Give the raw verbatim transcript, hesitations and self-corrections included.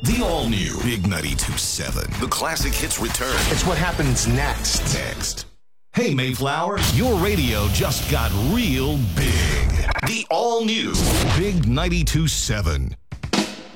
The all-new Big ninety-two point seven. The classic hits return. It's what happens next. Next. Hey, Mayflower, your radio just got real big. The all-new Big ninety-two point seven.